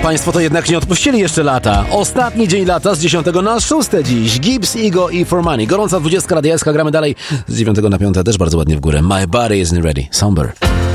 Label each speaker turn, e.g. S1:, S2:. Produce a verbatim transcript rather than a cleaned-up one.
S1: Państwo to jednak nie odpuścili jeszcze lata. Ostatni dzień lata z dziesiątego na szóste dziś. Gibbs, Ego i For Money. Gorąca dwudziestka, Radia S K, gramy dalej z dziewiątego na piąte, też bardzo ładnie w górę. My Body Isn't Ready. Somber.